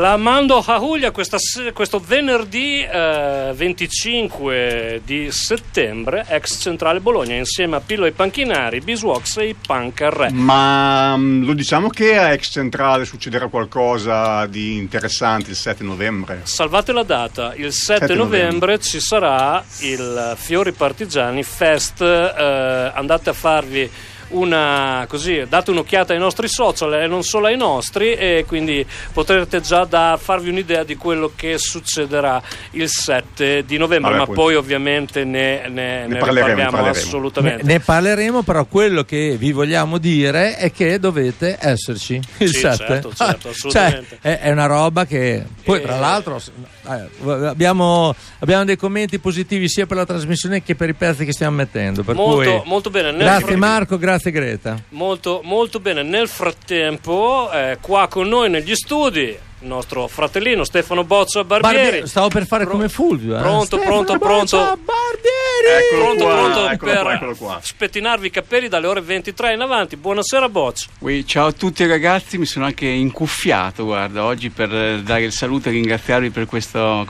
la mando a Julia questo venerdì 25 di settembre, ex Centrale Bologna, insieme a Pillo e Panchinari, Biswox e i Pancarre. Ma lo diciamo che a ex Centrale succederà qualcosa di interessante il 7 novembre? Salvate la data, il 7 novembre ci sarà il Fiori Partigiani Fest, andate a farvi date un'occhiata ai nostri social e non solo ai nostri, e quindi potrete già farvi un'idea di quello che succederà il 7 di novembre. Ma poi ovviamente ne parliamo assolutamente. Ne parleremo, però quello che vi vogliamo dire è che dovete esserci il 7. Certo, assolutamente. Cioè, è una roba che poi tra l'altro abbiamo dei commenti positivi sia per la trasmissione che per i pezzi che stiamo mettendo, per molto bene. Grazie Marco, grazie Greta. Molto bene. Nel frattempo qua con noi negli studi il nostro fratellino Stefano Boccia Barbieri. Stavo per fare come Fulvio. Pronto. Barbieri. Pronto per spettinarvi i capelli dalle ore 23 in avanti. Buonasera Boccia. Ciao a tutti ragazzi, mi sono anche incuffiato, guarda, oggi per dare il saluto e ringraziarvi per questo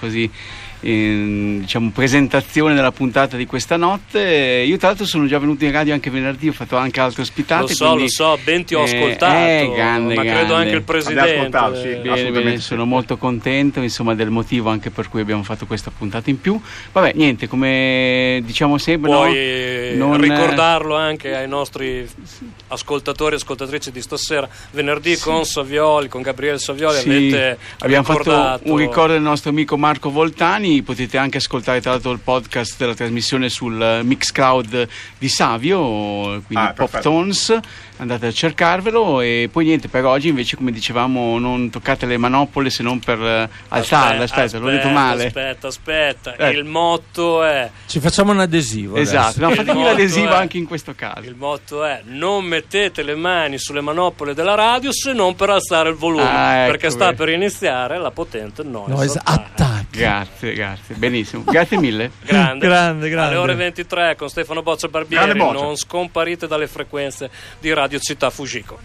presentazione della puntata di questa notte. Io tra l'altro sono già venuto in radio anche venerdì, ho fatto anche altre ospitate. Lo so, ben ti ho ascoltato, grande. Credo anche il presidente. Bene, sono molto contento del motivo anche per cui abbiamo fatto questa puntata in più. Vabbè, niente, come diciamo sempre, puoi ricordarlo anche ai nostri ascoltatori e ascoltatrici di stasera. Venerdì con Savioli, con Gabriele Savioli, abbiamo fatto un ricordo del nostro amico Marco Voltani. Potete anche ascoltare tra l'altro il podcast della trasmissione sul Mixcloud di Savio, quindi Pop Tones, andate a cercarvelo. E poi niente, per oggi invece, come dicevamo, non toccate le manopole se non per alzarle. Aspetta, l'ho detto male. Aspetta. Il motto è: ci facciamo un adesivo. Esatto, fatemi l'adesivo anche in questo caso. Il motto è: non mettete le mani sulle manopole della radio se non per alzare il volume, perché sta per iniziare la potente Noise Attack. Grazie, benissimo, grazie mille. Grande. Alle ore 23 con Stefano Boccia Barbieri. Non scomparite dalle frequenze di Radio Città Fujiko.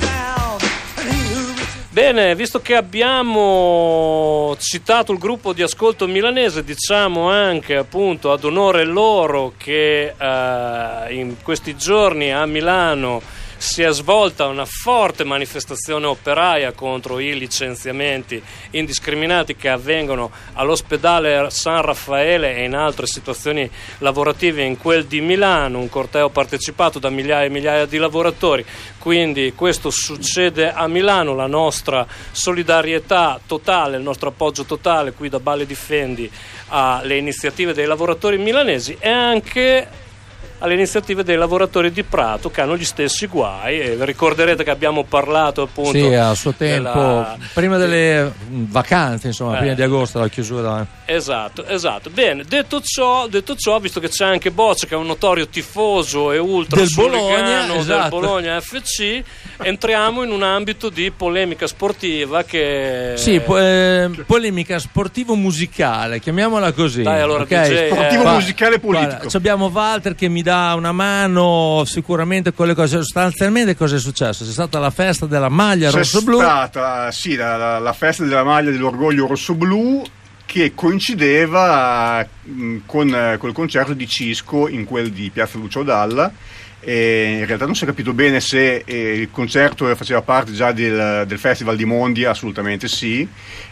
Bene, visto che abbiamo citato il gruppo di ascolto milanese, diciamo anche appunto ad onore loro che in questi giorni a Milano si è svolta una forte manifestazione operaia contro i licenziamenti indiscriminati che avvengono all'ospedale San Raffaele e in altre situazioni lavorative in quel di Milano, un corteo partecipato da migliaia e migliaia di lavoratori. Quindi questo succede a Milano, la nostra solidarietà totale, il nostro appoggio totale qui da Balle Difendi alle iniziative dei lavoratori milanesi e anche alle iniziative dei lavoratori di Prato che hanno gli stessi guai. E ricorderete che abbiamo parlato appunto a suo tempo prima delle vacanze, prima di agosto, la chiusura. Esatto. Bene, detto ciò, visto che c'è anche Boccia che è un notorio tifoso e ultra surrigano del Bologna FC, entriamo in un ambito di polemica sportiva che polemica sportivo musicale, chiamiamola così. Dai, allora, okay? DJ, sportivo musicale politico. Guarda, abbiamo Walter che mi dà una mano sicuramente con le cose. Sostanzialmente cosa è successo? C'è stata la festa della maglia rosso-blu. C'è stata la festa della maglia dell'orgoglio rosso-blu, che coincideva con col concerto di Cisco in quel di Piazza Lucio Dalla. In realtà non si è capito bene se il concerto faceva parte già del Festival di Mondia. Assolutamente sì,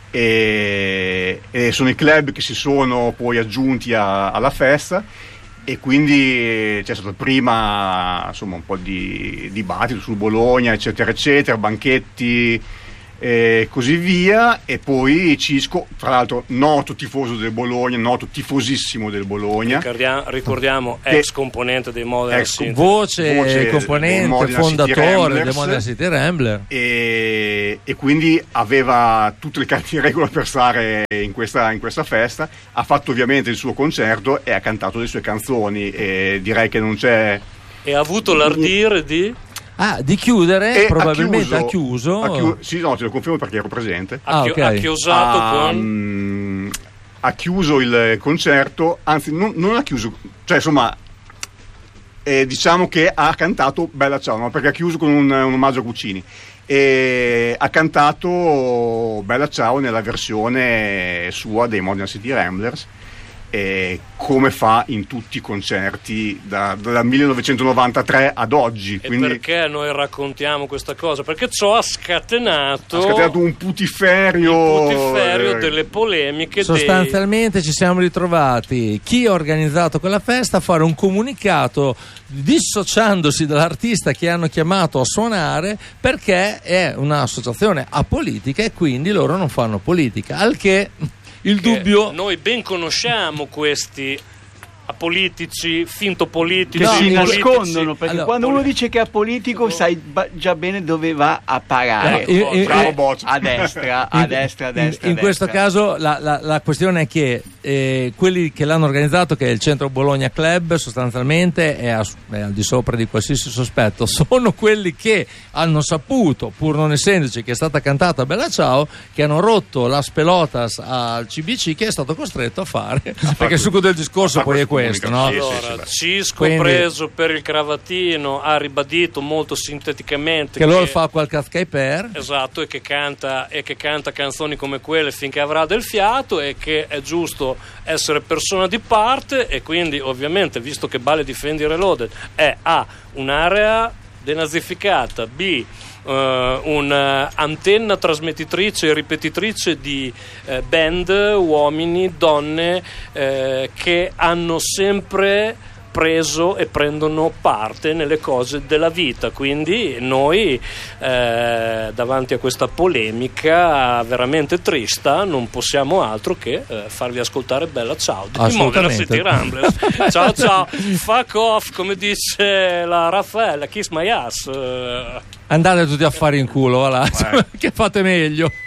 e sono i club che si sono poi aggiunti alla festa, e quindi c'è stato prima un po' di dibattito sul Bologna, eccetera eccetera, banchetti e così via. E poi Cisco, tra l'altro noto tifoso del Bologna, noto tifosissimo del Bologna, ricordiamo ex componente dei Modena City, voce componente fondatore del Modena City Rambler, e quindi aveva tutte le carte in regola per stare in questa festa. Ha fatto ovviamente il suo concerto e ha cantato le sue canzoni, e direi che non c'è, e ha avuto l'ardire di chiudere, probabilmente ha chiuso. Sì, no, te lo confermo perché ero presente. Ha chiuso il concerto, anzi non ha chiuso, cioè diciamo che ha cantato Bella Ciao, perché ha chiuso con un omaggio a Guccini. e ha cantato Bella Ciao nella versione sua dei Modern City Ramblers, come fa in tutti i concerti dal 1993 ad oggi. E quindi perché noi raccontiamo questa cosa? Perché ciò ha scatenato un putiferio delle polemiche. Sostanzialmente ci siamo ritrovati chi ha organizzato quella festa a fare un comunicato dissociandosi dall'artista che hanno chiamato a suonare, perché è un'associazione apolitica e quindi loro non fanno politica, al che il dubbio. Noi ben conosciamo questi apolitici, finto politici, che si nascondono, perché quando uno dice che è apolitico sai già bene dove va a parare. A destra. In questo caso la questione è che quelli che l'hanno organizzato, che è il Centro Bologna Club, sostanzialmente è al di sopra di qualsiasi sospetto, sono quelli che hanno saputo, pur non essendoci che è stata cantata Bella Ciao, che hanno rotto las pelotas al CBC, che è stato costretto a fare, perché il succo del discorso poi è questo, no? Allora, Cisco, preso per il cravatino, ha ribadito molto sinteticamente che loro fa qualche per. Esatto, e che canta canzoni come quelle finché avrà del fiato, e che è giusto essere persona di parte, e quindi ovviamente, visto che Bale Difendi Reloaded è A, un'area denazificata, B, un'antenna trasmettitrice e ripetitrice di band, uomini, donne che hanno sempre preso e prendono parte nelle cose della vita, quindi noi davanti a questa polemica veramente trista non possiamo altro che farvi ascoltare Bella Ciao di Modern City Ramblers. Ciao fuck off, come dice la Raffaella, kiss my ass. Andate tutti a fare in culo, che fate meglio.